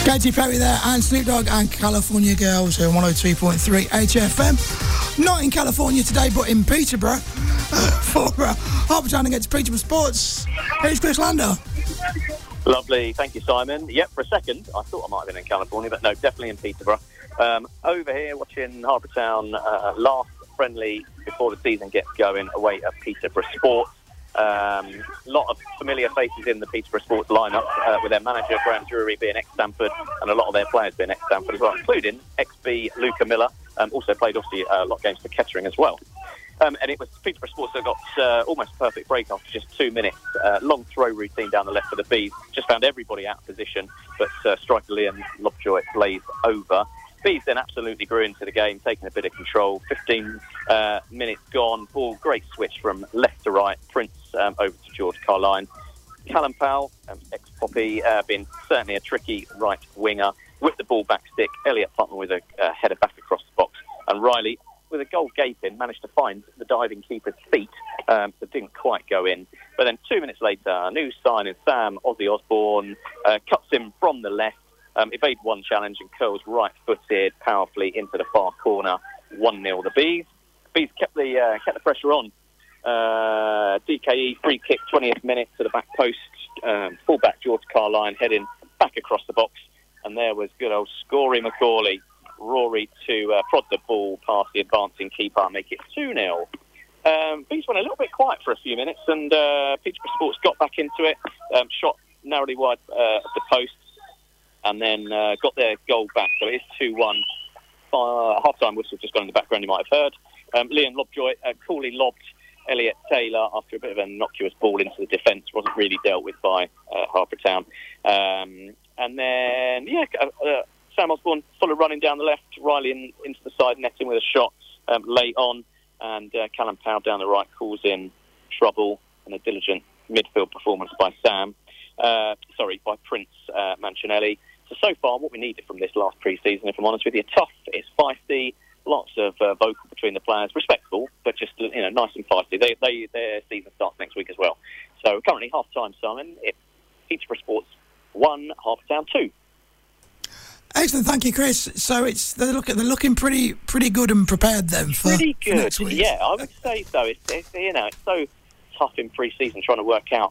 Katy Perry there, and Snoop Dogg and California Girls here on 103.3 HFM. Not in California today, but in Peterborough for Harbour Town against Peterborough Sports. Here's Chris Lander. Lovely, thank you, Simon. Yep, for a second, I thought I might have been in California, but no, definitely in Peterborough. Over here watching Harbour Town last friendly before the season gets going away at Peterborough Sports. A lot of familiar faces in the Peterborough Sports lineup, with their manager Graham Drury being ex-Stamford and a lot of their players being ex-Stamford as well, including ex-B Luca Miller, also played obviously a lot of games for Kettering as well. And it was Peterborough Sports that got almost a perfect break after just 2 minutes. Long throw routine down the left for the Bees, just found everybody out of position, but striker Liam Lovejoy blazed over. Bees then absolutely grew into the game, taking a bit of control. 15 minutes gone, ball, great switch from left to right. Prince over to George Carline. Callum Powell, ex-Poppy, being certainly a tricky right winger, whipped the ball back stick. Elliot Putnam with a header back across the box. And Riley, with a goal gaping, managed to find the diving keeper's feet, but didn't quite go in. But then 2 minutes later, a new signing, Sam Ozzy Osborne, cuts him from the left, evade one challenge and curls right-footed powerfully into the far corner. 1-0 the Bees. Bees kept the pressure on. DKE free kick, 20th minute to the back post. Fullback George Carline heading back across the box, and there was good old Scory Macaulay. Rory to prod the ball past the advancing keeper, make it 2-0. Bees went a little bit quiet for a few minutes, and Peterborough Sports got back into it, shot narrowly wide of the post, and then got their goal back. So it is 2-1. Half-time whistle just gone in the background, you might have heard. Liam Lovejoy coolly lobbed Elliot Taylor after a bit of an innocuous ball into the defence. Wasn't really dealt with by Harbour Town. And then, Sam Osborne full of running down the left, Riley into the side netting with a shot late on, and Callum Powell down the right calls in trouble, and a diligent midfield performance by by Prince Mancinelli. So far, what we needed from this last pre-season, if I'm honest with you, tough, it's feisty, lots of vocal between the players, respectful, but just nice and feisty. Their season starts next week as well. So currently half-time, Simon, it's Peterborough Sports 1, Harbour Town 2. Excellent, thank you, Chris. So they're looking pretty good and prepared then for next week. Yeah, I would say so. It's so tough in pre-season trying to work out,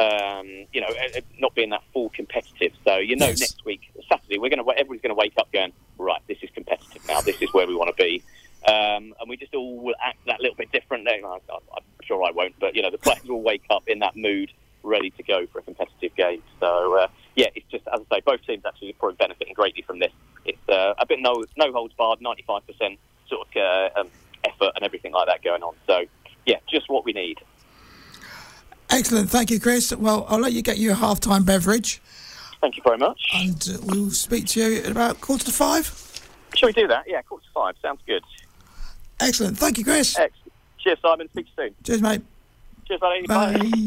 not being that full competitive. So yes. Next week, Saturday, everybody's going to wake up going, right, this is competitive now. This is where we want to be, and we just all will act that little bit different. I'm sure I won't, but the players will wake up in that mood, ready to go for a competitive game. So it's just, as I say, both teams actually are probably benefiting greatly from this. It's a bit no holds barred, 95% sort of effort and everything like that going on. So just what we need. Excellent, thank you, Chris. Well, I'll let you get your half-time beverage. Thank you very much. And we'll speak to you at about 5:15. Shall we do that? Yeah, 5:15. Sounds good. Excellent, thank you, Chris. Excellent. Cheers, Simon. Speak to you soon. Cheers, mate. Cheers, buddy. Bye. Bye.